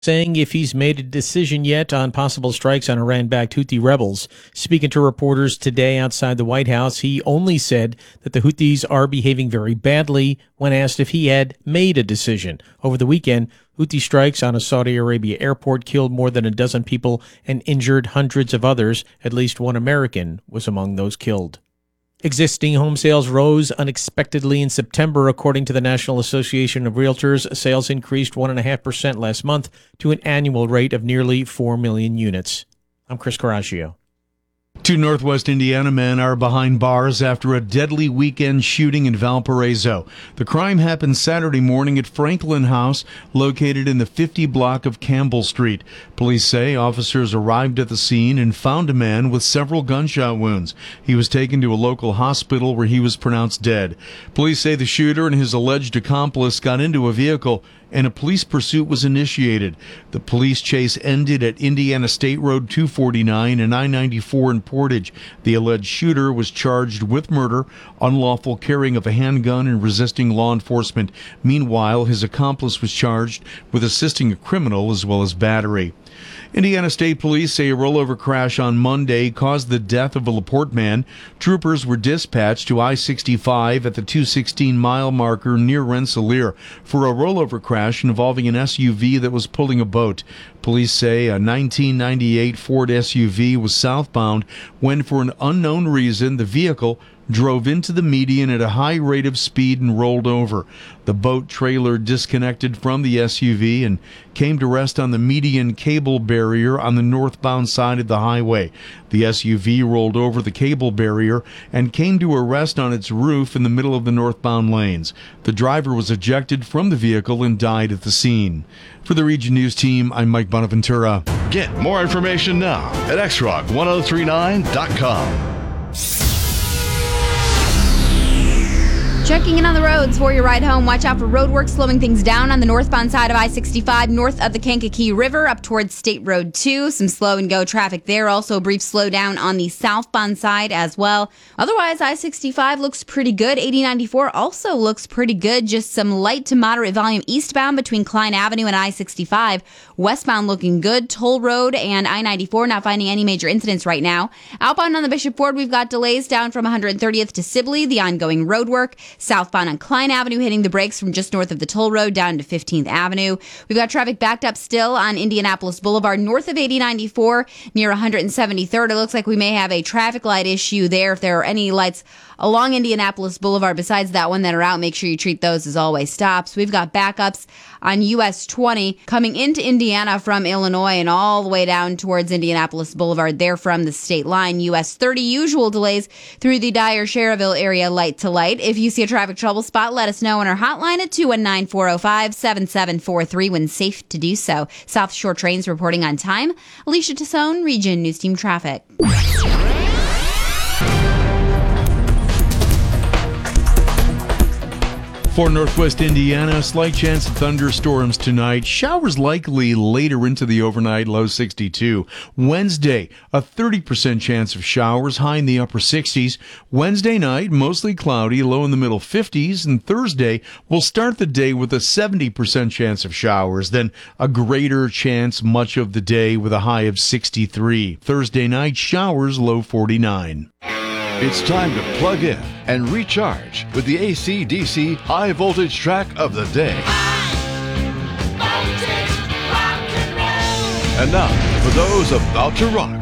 saying if he's made a decision yet on possible strikes on Iran-backed Houthi rebels. Speaking to reporters today outside the White House, he only said that the Houthis are behaving very badly when asked if he had made a decision. Over the weekend, Houthi strikes on a Saudi Arabia airport killed more than a dozen people and injured hundreds of others. At least one American was among those killed. Existing home sales rose unexpectedly in September, according to the National Association of Realtors. Sales increased 1.5% last month to an annual rate of nearly 4 million units. I'm Chris Caraccio. Two Northwest Indiana men are behind bars after a deadly weekend shooting in Valparaiso. The crime happened Saturday morning at Franklin House, located in the 50 block of Campbell Street. Police say officers arrived at the scene and found a man with several gunshot wounds. He was taken to a local hospital where he was pronounced dead. Police say the shooter and his alleged accomplice got into a vehicle and a police pursuit was initiated. The police chase ended at Indiana State Road 249 and I-94 in Portage. The alleged shooter was charged with murder, unlawful carrying of a handgun, and resisting law enforcement. Meanwhile, his accomplice was charged with assisting a criminal as well as battery. Indiana State Police say a rollover crash on Monday caused the death of a LaPorte man. Troopers were dispatched to I-65 at the 216-mile marker near Rensselaer for a rollover crash involving an SUV that was pulling a boat. Police say a 1998 Ford SUV was southbound when, for an unknown reason, the vehicle drove into the median at a high rate of speed and rolled over. The boat trailer disconnected from the SUV and came to rest on the median cable barrier on the northbound side of the highway. The SUV rolled over the cable barrier and came to a rest on its roof in the middle of the northbound lanes. The driver was ejected from the vehicle and died at the scene. For the Region News team, I'm Mike Bonaventura. Get more information now at xrock1039.com. Checking in on the roads for your ride home. Watch out for road work slowing things down on the northbound side of I-65 north of the Kankakee River up towards State Road 2. Some slow and go traffic there. Also a brief slowdown on the southbound side as well. Otherwise, I-65 looks pretty good. 8094 also looks pretty good. Just some light to moderate volume eastbound between Klein Avenue and I-65. Westbound looking good. Toll Road and I-94 not finding any major incidents right now. Outbound on the Bishop Ford, we've got delays down from 130th to Sibley. The ongoing road work. Southbound on Klein Avenue hitting the brakes from just north of the toll road down to 15th Avenue. We've got traffic backed up still on Indianapolis Boulevard north of 8094 near 173rd. It looks like we may have a traffic light issue there. If there are any lights along Indianapolis Boulevard besides that one that are out, make sure you treat those as always stops. We've got backups on US 20 coming into Indiana from Illinois and all the way down towards Indianapolis Boulevard there from the state line. US 30 usual delays through the Dyer-Sherrville area light to light. If you see a traffic trouble spot, let us know on our hotline at 219-405-7743 when safe to do so. South Shore trains reporting on time. Alicia Tassone, Region News Team Traffic. For Northwest Indiana, slight chance of thunderstorms tonight. Showers likely later into the overnight, low 62. Wednesday, a 30% chance of showers, high in the upper 60s. Wednesday night, mostly cloudy, low in the middle 50s. And Thursday, we'll start the day with a 70% chance of showers, then a greater chance much of the day with a high of 63. Thursday night, showers, low 49. It's time to plug in and recharge with the AC/DC high voltage track of the day. High voltage rock and roll. And now, for those about to rock,